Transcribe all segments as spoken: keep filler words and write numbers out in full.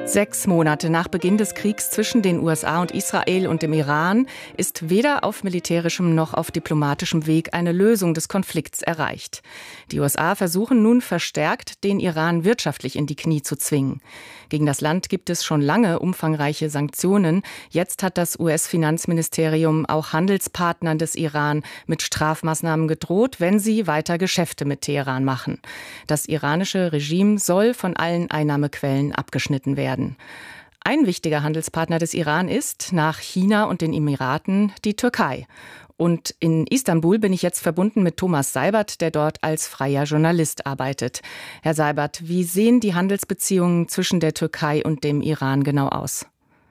Sechs Monate nach Beginn des Kriegs zwischen den U S A und Israel und dem Iran ist weder auf militärischem noch auf diplomatischem Weg eine Lösung des Konflikts erreicht. Die U S A versuchen nun verstärkt, den Iran wirtschaftlich in die Knie zu zwingen. Gegen das Land gibt es schon lange umfangreiche Sanktionen. Jetzt hat das U S-Finanzministerium auch Handelspartnern des Iran mit Strafmaßnahmen gedroht, wenn sie weiter Geschäfte mit Teheran machen. Das iranische Regime soll von allen Einnahmequellen abgeschnitten werden. Ein wichtiger Handelspartner des Iran ist, nach China und den Emiraten, die Türkei. Und in Istanbul bin ich jetzt verbunden mit Thomas Seibert, der dort als freier Journalist arbeitet. Herr Seibert, wie sehen die Handelsbeziehungen zwischen der Türkei und dem Iran genau aus?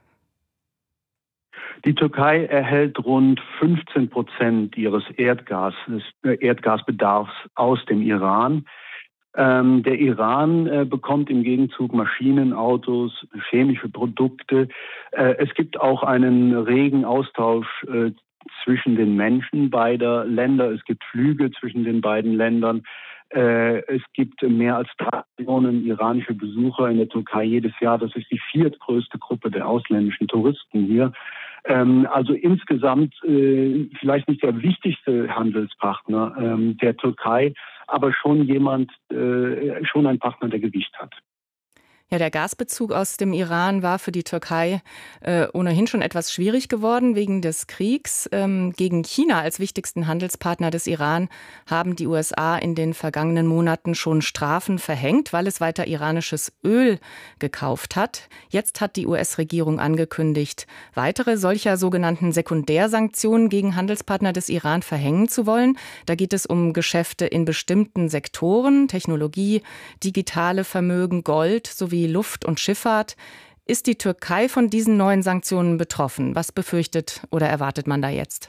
Die Türkei erhält rund fünfzehn Prozent ihres Erdgas, Erdgasbedarfs aus dem Iran. Ähm, der Iran äh, bekommt im Gegenzug Maschinen, Autos, chemische Produkte. Äh, es gibt auch einen regen Austausch äh, zwischen den Menschen beider Länder. Es gibt Flüge zwischen den beiden Ländern. Äh, es gibt mehr als drei Millionen iranische Besucher in der Türkei jedes Jahr. Das ist die viertgrößte Gruppe der ausländischen Touristen hier. Ähm, also insgesamt äh, vielleicht nicht der wichtigste Handelspartner ähm, der Türkei, aber schon jemand, äh, schon ein Partner, der Gewicht hat. Ja, der Gasbezug aus dem Iran war für die Türkei äh, ohnehin schon etwas schwierig geworden wegen des Kriegs. Ähm, gegen China als wichtigsten Handelspartner des Iran haben die U S A in den vergangenen Monaten schon Strafen verhängt, weil es weiter iranisches Öl gekauft hat. Jetzt hat die U S-Regierung angekündigt, weitere solcher sogenannten Sekundärsanktionen gegen Handelspartner des Iran verhängen zu wollen. Da geht es um Geschäfte in bestimmten Sektoren, Technologie, digitale Vermögen, Gold sowie Luft- und Schifffahrt. Ist die Türkei von diesen neuen Sanktionen betroffen? Was befürchtet oder erwartet man da jetzt?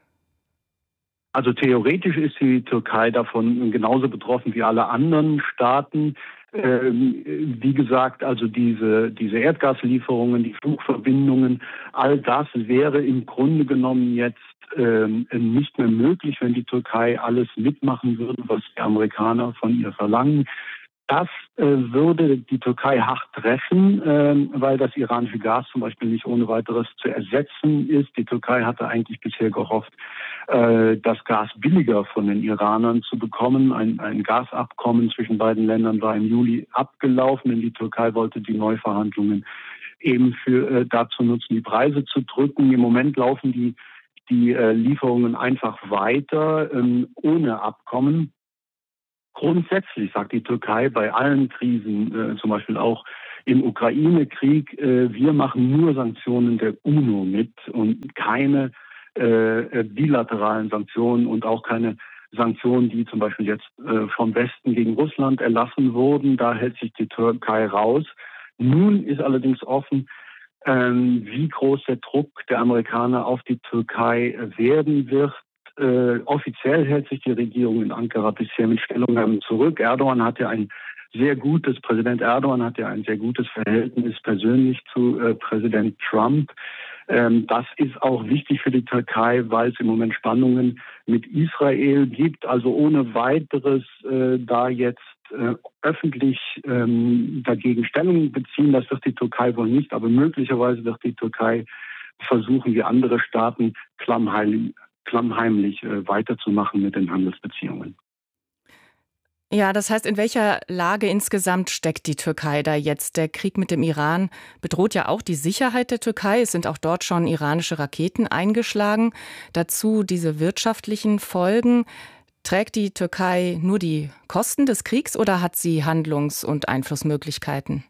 Also theoretisch ist die Türkei davon genauso betroffen wie alle anderen Staaten. Ähm, wie gesagt, also diese, diese Erdgaslieferungen, die Flugverbindungen, all das wäre im Grunde genommen jetzt ähm, nicht mehr möglich, wenn die Türkei alles mitmachen würde, was die Amerikaner von ihr verlangen. Das äh, würde die Türkei hart treffen, äh, weil das iranische Gas zum Beispiel nicht ohne weiteres zu ersetzen ist. Die Türkei hatte eigentlich bisher gehofft, äh, das Gas billiger von den Iranern zu bekommen. Ein, ein Gasabkommen zwischen beiden Ländern war im Juli abgelaufen, denn die Türkei wollte die Neuverhandlungen eben für äh, dazu nutzen, die Preise zu drücken. Im Moment laufen die, die äh, Lieferungen einfach weiter, äh, ohne Abkommen. Grundsätzlich sagt die Türkei bei allen Krisen, äh, zum Beispiel auch im Ukraine-Krieg, äh, wir machen nur Sanktionen der UNO mit und keine äh, bilateralen Sanktionen und auch keine Sanktionen, die zum Beispiel jetzt äh, vom Westen gegen Russland erlassen wurden. Da hält sich die Türkei raus. Nun ist allerdings offen, ähm, wie groß der Druck der Amerikaner auf die Türkei werden wird. Äh, offiziell hält sich die Regierung in Ankara bisher mit Stellungnahmen zurück. Erdogan hat ja ein sehr gutes, Präsident Erdogan hat ja ein sehr gutes Verhältnis persönlich zu äh, Präsident Trump. Ähm, das ist auch wichtig für die Türkei, weil es im Moment Spannungen mit Israel gibt. Also ohne weiteres äh, da jetzt äh, öffentlich ähm, dagegen Stellung beziehen, das wird die Türkei wohl nicht, aber möglicherweise wird die Türkei versuchen, wie andere Staaten klammheimlich klammheimlich äh, weiterzumachen mit den Handelsbeziehungen. Ja, das heißt, in welcher Lage insgesamt steckt die Türkei da jetzt? Der Krieg mit dem Iran bedroht ja auch die Sicherheit der Türkei. Es sind auch dort schon iranische Raketen eingeschlagen. Dazu diese wirtschaftlichen Folgen. Trägt die Türkei nur die Kosten des Kriegs oder hat sie Handlungs- und Einflussmöglichkeiten?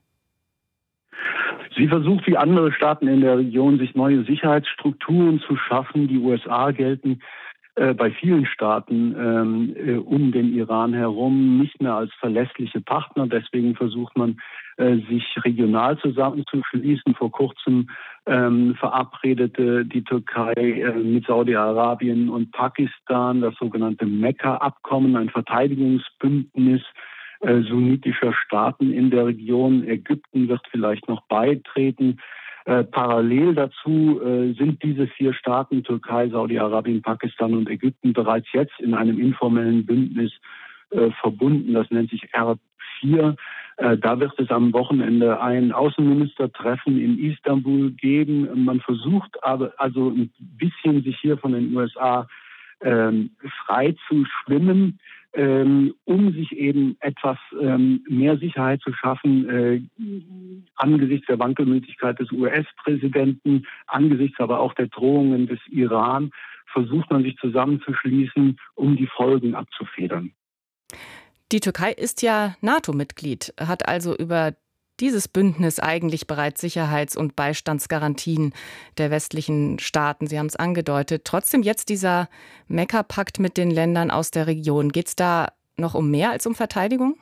Sie versucht, wie andere Staaten in der Region, sich neue Sicherheitsstrukturen zu schaffen. Die U S A gelten äh, bei vielen Staaten ähm, äh, um den Iran herum nicht mehr als verlässliche Partner. Deswegen versucht man, äh, sich regional zusammenzuschließen. Vor kurzem ähm, verabredete die Türkei äh, mit Saudi-Arabien und Pakistan das sogenannte Mekka-Abkommen, ein Verteidigungsbündnis Äh, sunnitischer Staaten in der Region. Ägypten wird vielleicht noch beitreten. Äh, parallel dazu äh, sind diese vier Staaten, Türkei, Saudi-Arabien, Pakistan und Ägypten, bereits jetzt in einem informellen Bündnis äh, verbunden. Das nennt sich R vier. Äh, da wird es am Wochenende ein Außenministertreffen in Istanbul geben. Man versucht aber also ein bisschen sich hier von den U S A ähm, frei zu schwimmen, ähm, um sich eben etwas ähm, mehr Sicherheit zu schaffen äh, angesichts der Wankelmütigkeit des U S-Präsidenten, angesichts aber auch der Drohungen des Iran, versucht man sich zusammenzuschließen, um die Folgen abzufedern. Die Türkei ist ja NATO-Mitglied, hat also über dieses Bündnis eigentlich bereits Sicherheits- und Beistandsgarantien der westlichen Staaten. Sie haben es angedeutet. Trotzdem jetzt dieser Mekka-Pakt mit den Ländern aus der Region. Geht es da noch um mehr als um Verteidigung?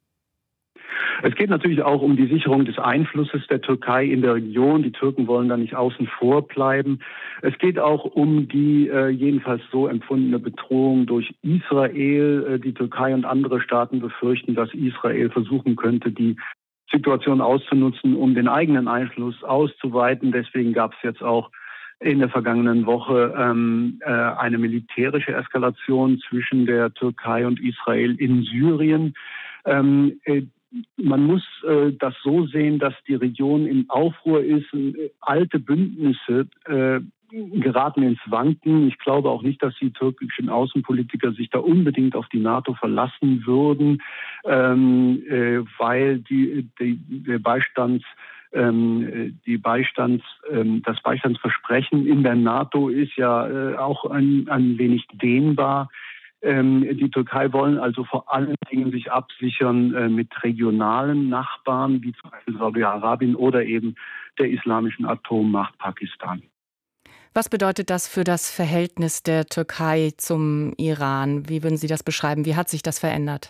Es geht natürlich auch um die Sicherung des Einflusses der Türkei in der Region. Die Türken wollen da nicht außen vor bleiben. Es geht auch um die äh, jedenfalls so empfundene Bedrohung durch Israel. Äh, die Türkei und andere Staaten befürchten, dass Israel versuchen könnte, die Situation auszunutzen, um den eigenen Einfluss auszuweiten. Deswegen gab es jetzt auch in der vergangenen Woche ähm, äh, eine militärische Eskalation zwischen der Türkei und Israel in Syrien. Ähm, äh, Man muss äh, das so sehen, dass die Region in Aufruhr ist. Äh, alte Bündnisse äh, geraten ins Wanken. Ich glaube auch nicht, dass die türkischen Außenpolitiker sich da unbedingt auf die NATO verlassen würden, ähm, äh, weil die, die, der Beistands, ähm, die Beistands, ähm, das Beistandsversprechen in der NATO ist ja äh, auch ein, ein wenig dehnbar. Die Türkei wollen also vor allen Dingen sich absichern äh, mit regionalen Nachbarn, wie zum Beispiel Saudi-Arabien oder eben der islamischen Atommacht Pakistan. Was bedeutet das für das Verhältnis der Türkei zum Iran? Wie würden Sie das beschreiben? Wie hat sich das verändert?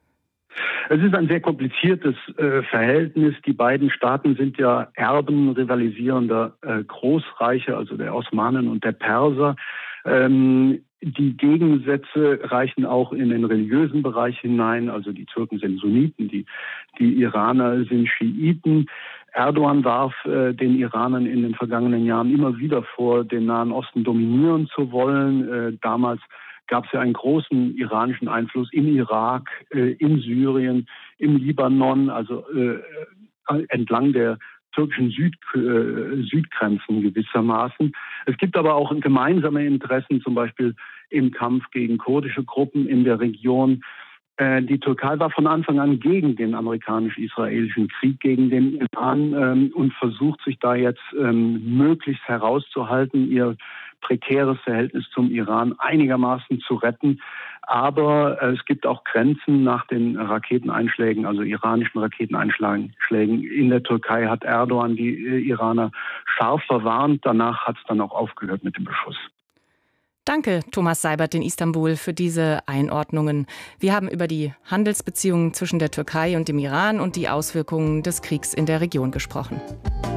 Es ist ein sehr kompliziertes äh, Verhältnis. Die beiden Staaten sind ja Erben rivalisierender äh, Großreiche, also der Osmanen und der Perser. Ähm, die Gegensätze reichen auch in den religiösen Bereich hinein. Also die Türken sind Sunniten, die, die Iraner sind Schiiten. Erdogan warf äh, den Iranern in den vergangenen Jahren immer wieder vor, den Nahen Osten dominieren zu wollen. Äh, damals gab es ja einen großen iranischen Einfluss im Irak, äh, in Syrien, im Libanon, also äh, entlang der türkischen Süd, äh, Südgrenzen gewissermaßen. Es gibt aber auch gemeinsame Interessen, zum Beispiel im Kampf gegen kurdische Gruppen in der Region. Äh, die Türkei war von Anfang an gegen den amerikanisch-israelischen Krieg gegen den Iran ähm, und versucht sich da jetzt ähm, möglichst herauszuhalten, ihr prekäres Verhältnis zum Iran einigermaßen zu retten. Aber äh, es gibt auch Grenzen nach den Raketeneinschlägen, also iranischen Raketeneinschlägen. In der Türkei hat Erdogan die äh, Iraner scharf verwarnt. Danach hat es dann auch aufgehört mit dem Beschuss. Danke, Thomas Seibert in Istanbul, für diese Einordnungen. Wir haben über die Handelsbeziehungen zwischen der Türkei und dem Iran und die Auswirkungen des Kriegs in der Region gesprochen.